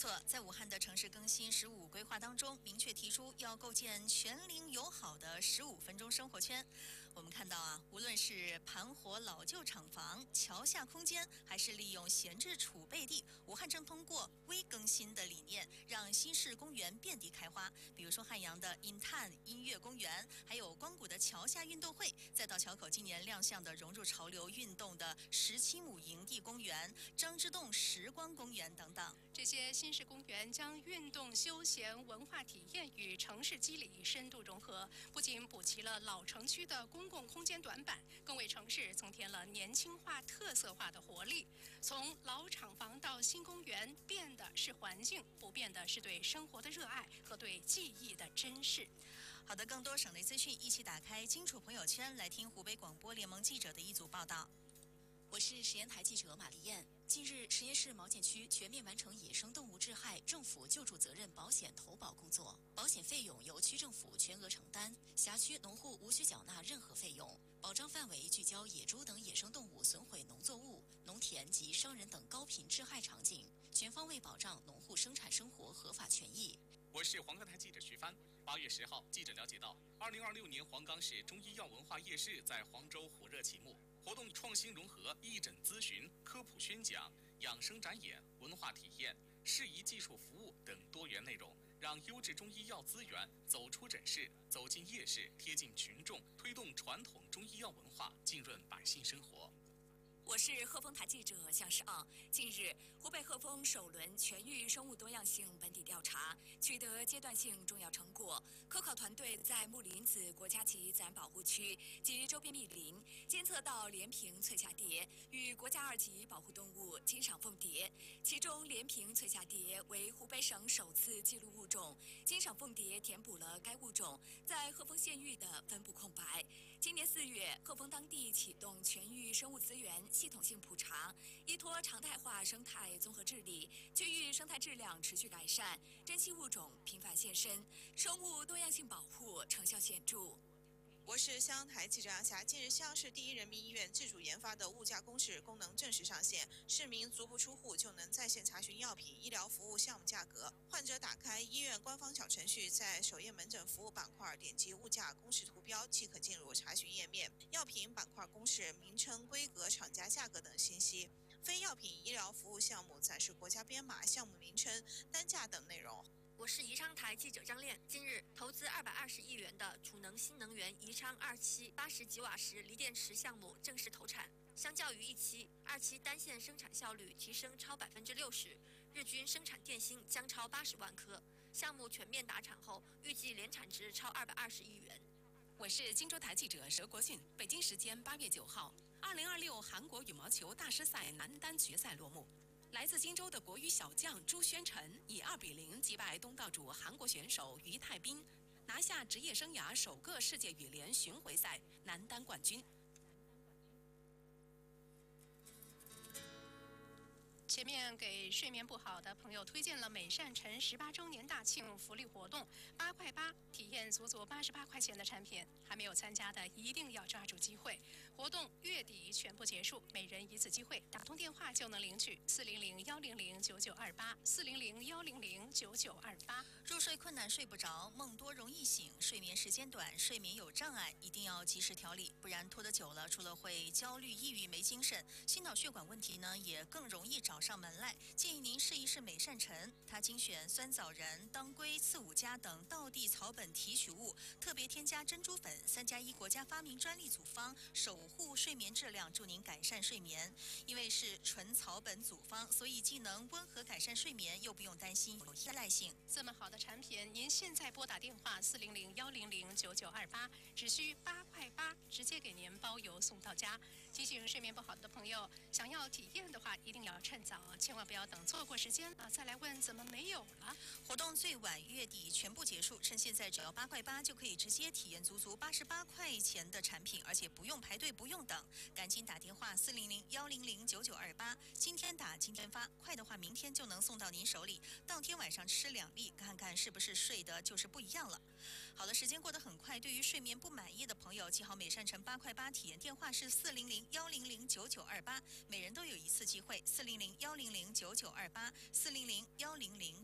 错，在武汉的城市更新15规划当中，明确提出要构建全龄友好的15分钟生活圈。我们看到啊，无论是盘活老旧厂房、桥下空间，还是利用闲置储备地，武汉正通过微更新的理念，让新式公园遍地开花。比如说汉阳的银炭音乐公园，还有光谷的桥下运动会，再到桥口今年亮相的融入潮流运动的17亩营地公园、张之洞时光公园等等。 这些新式公园将运动、休闲、文化体验与城市肌理深度融合，不仅补齐了老城区的公共空间短板，更为城市增添了年轻化、特色化的活力。从老厂房到新公园，变的是环境，不变的是对生活的热爱和对记忆的珍视。 好的，更多省内资讯，一起打开荆楚朋友圈，来听湖北广播联盟记者的一组报道。 我是实验台记者马丽燕。近日，实验室毛县区全面完成野生动物致害政府救助责任保险投保工作，保险费用由区政府全额承担，辖区农户无需缴纳任何费用。保障范围聚焦野猪等野生动物损毁农作物、农田及商人等高频致害场景，全方位保障农户生产生活合法权益。 我是黄冈台记者徐帆。8月10号，记者了解到，2026年黄冈市中医药文化夜市在黄州火热启幕。活动创新融合义诊咨询、科普宣讲、养生展演、文化体验、适宜技术服务等多元内容，让优质中医药资源走出诊室，走进夜市，贴近群众，推动传统中医药文化浸润百姓生活。 我是鹤峰台记者向少。近日，湖北鹤峰首轮全域生物多样性本地调查取得阶段性重要成果。科考团队在木林子国家级自然保护区及周边密林监测到连平翠霞蝶与国家2级保护动物金赏凤蝶，其中连平翠霞蝶为湖北省首次记录物种，金赏凤蝶填补了该物种在鹤峰县域的分布空白。今年4月，鹤峰当地启动全域生物资源系统性普查，依托常态化生态综合治理，区域生态质量持续改善，珍稀物种频繁现身，生物多样性保护成效显著。 我是襄阳台记者杨霞。近日，襄阳市第一人民医院自主研发的物价公示功能正式上线，市民足不出户就能在线查询药品、医疗服务项目价格。患者打开医院官方小程序，在首页门诊服务板块点击物价公示图标，即可进入查询页面。药品板块公示名称、规格、厂家价格等信息。非药品医疗服务项目展示国家编码、项目名称、单价等内容。 我是宜昌台记者张炼。近日，投资220亿元的储能新能源宜昌2期80吉瓦时锂电池项目正式投产。相较于1期，2期单线生产效率提升超60%，日均生产电芯将超80万颗。项目全面达产后，预计年产值超220亿元。 我是荆州台记者佘国俊。北京时间8月9号，2026韩国羽毛球大师赛男单决赛落幕。来自荆州的国羽小将朱轩辰以2-0击败东道主韩国选手于泰斌，拿下职业生涯首个世界羽联巡回赛男单冠军。前面给睡眠不好的朋友推荐了美善城18周年大庆福利活动，8块8体验足足88块钱的产品，还没有参加的一定要抓住机会。活动月底全部结束，每人1次机会，打通电话就能领取400-100-9928，400-100-9928。 入睡困难睡不着，梦多容易醒，睡眠时间短，睡眠有障碍，一定要及时调理，不然拖得久了，除了会焦虑、抑郁、没精神，心脑血管问题呢也更容易找上门来。建议您试一试美善晨，它精选酸枣仁、当归、刺五加等道地草本提取物，特别添加珍珠粉，3+1国家发明专利组方，守护睡眠质量，助您改善睡眠。因为是纯草本组方，所以既能温和改善睡眠，又不用担心有依赖性。 这么好的产品，您现在拨打电话400-100-9928，只需8块8，直接给您包邮送到家。提醒睡眠不好的朋友，想要体验的话，一定要趁早，千万不要等错过时间了再来问怎么没有了。 活动最晚月底全部结束，趁现在只要8块8就可以直接体验足足88块钱的产品，而且不用排队，不用等，赶紧打电话400-100-9928，今天打今天发，快的话明天就能送到您手里，当天晚上吃2粒，看看是不是睡的就是不一样了。好了，时间过得很快，对于睡眠不满意的朋友，记好美善城8块8体验电话是400-100-9928，每人都有1次机会，400-100-9928，400-100